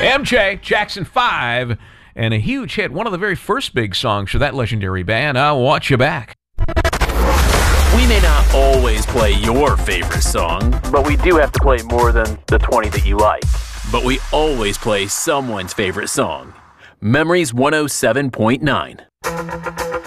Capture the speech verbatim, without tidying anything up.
M J, Jackson five, and a huge hit. One of the very first big songs for that legendary band, I Want You Back. We may not always play your favorite song, but we do have to play more than the twenty that you like. But we always play someone's favorite song. Memories one oh seven point nine.